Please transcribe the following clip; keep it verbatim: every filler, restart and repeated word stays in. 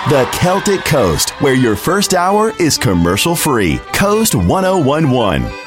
The Celtic Coast, where your first hour is commercial free. Coast ten eleven.